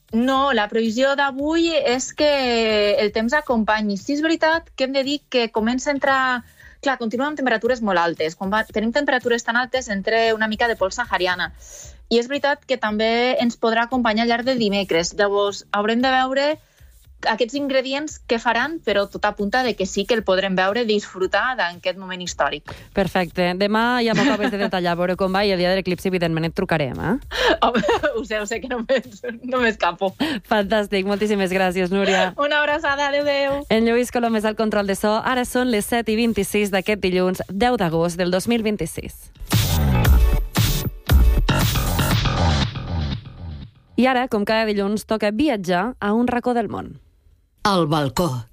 No, la previsió d'avui és que el temps acompanyi. Sí, és veritat que hem de dir que comença a entrar... Clar, continuen amb temperatures molt altes. Quan tenim temperatures tan altes, entra una mica de pols sahariana. I és veritat que també ens podrà acompanyar al llarg de dimecres. Llavors, haurem de veure aquests ingredients que faran, però tot apunta de que sí que el podrem veure, disfrutar d'aquest moment històric. Perfecte. Demà ja m'ho acabes de detallar, a veure com va, i el dia de l'eclipsi, evidentment, et trucarem, Home, ho sé que no m'escapo. Fantàstic, moltíssimes gràcies, Núria. Una abraçada, adéu. En Lluís Colom és al control de so. Ara són les 7:26 d'aquest dilluns, 10 d'agost del 2026. I ara, com cada dilluns, toca viatjar a un racó del món. El balcó.